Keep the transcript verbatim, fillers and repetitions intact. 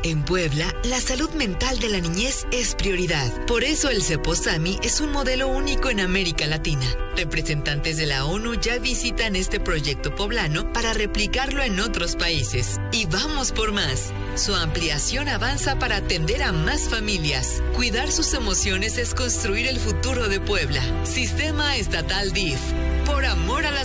En Puebla, la salud mental de la niñez es prioridad. Por eso el CEPOSAMI es un modelo único en América Latina. Representantes de la ONU ya visitan este proyecto poblano para replicarlo en otros países. Y vamos por más. Su ampliación avanza para atender a más familias. Cuidar sus emociones es construir el futuro de Puebla. Sistema Estatal D I F. Por amor a la